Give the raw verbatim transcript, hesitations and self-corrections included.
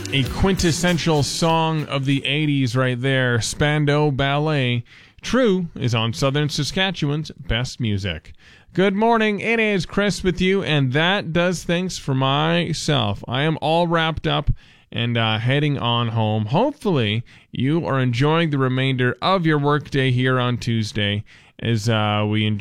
A quintessential song of the eighties right there. Spandau Ballet. True is on Southern Saskatchewan's Best Music. Good morning. It is Chris with you, and that does things for myself. I am all wrapped up and uh, heading on home. Hopefully, you are enjoying the remainder of your workday here on Tuesday as uh, we enjoy